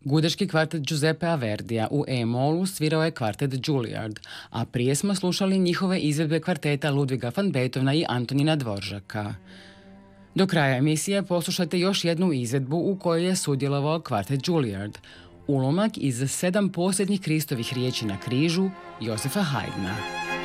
Gudeški kvartet Giuseppea Verdija u E-molu svirao je kvartet Juilliard, a prije smo slušali njihove izvedbe kvarteta Ludviga van Beethovena i Antonina Dvoržaka. Do kraja emisije poslušajte još jednu izvedbu u kojoj je sudjelovao kvartet Juilliard, ulomak iz 7 posljednjih Kristovih riječi na križu Josefa Haydna.